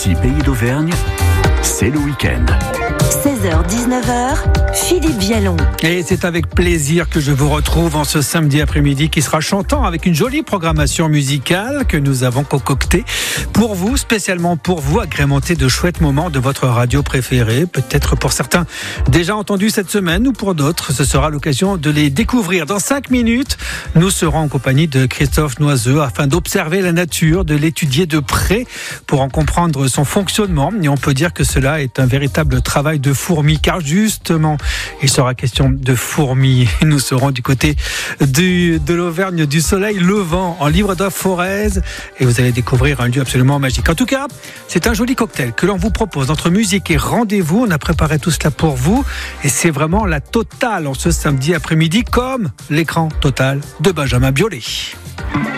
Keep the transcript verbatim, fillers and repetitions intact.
Ici Pays d'Auvergne, c'est le week-end. seize heures dix-neuf heures, Philippe Vialon. Et c'est avec plaisir que je vous retrouve en ce samedi après-midi qui sera chantant avec une jolie programmation musicale que nous avons concoctée pour vous, spécialement pour vous, agrémentée de chouettes moments de votre radio préférée. Peut-être pour certains déjà entendus cette semaine ou pour d'autres, ce sera l'occasion de les découvrir. Dans cinq minutes, nous serons en compagnie de Christophe Noiseux afin d'observer la nature, de l'étudier de près pour en comprendre son fonctionnement. Et on peut dire que cela est un véritable travail de fourmi, car justement, il sera question de fourmis. Nous serons du côté du, de l'Auvergne, du soleil levant, en Livre-d'Or-Forez, et vous allez découvrir un lieu absolument magique. En tout cas, c'est un joli cocktail que l'on vous propose entre musique et rendez-vous. On a préparé tout cela pour vous, et c'est vraiment la totale en ce samedi après-midi, comme l'écran total de Benjamin Biolay.